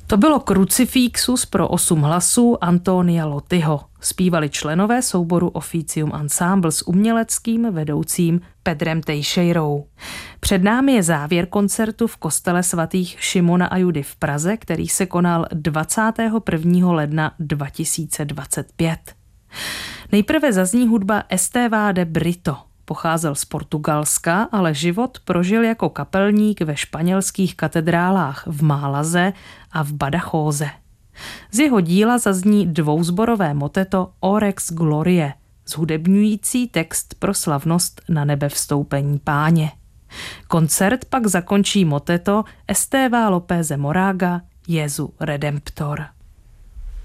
To bylo Crucifixus pro 8 hlasů Antonia Lotyho. Zpívali členové souboru Officium Ensemble s uměleckým vedoucím Pedrem Teixeirou. Před námi je závěr koncertu v kostele svatých Šimona a Judy v Praze, který se konal 21. ledna 2025. Nejprve zazní hudba Esteva de Brito. Pocházel z Portugalska, ale život prožil jako kapelník ve španělských katedrálách v Málaze a v Badachóze. Z jeho díla zazní dvouzborové moteto Orex Glorie, zhudebňující text pro slavnost na nebe vstoupení Páně. Koncert pak zakončí moteto Esteva Lópeze Moraga Jesu Redemptor.